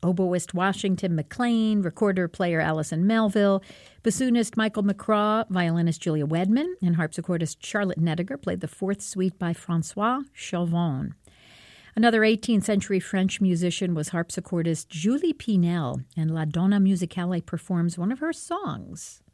oboist Washington McLean, recorder-player Allison Melville, bassoonist Michael McCraw, violinist Julia Wedman, and harpsichordist Charlotte Nediger played the fourth suite by François Chauvin. Another 18th century French musician was harpsichordist Julie Pinel, and La Donna Musicale performs one of her songs.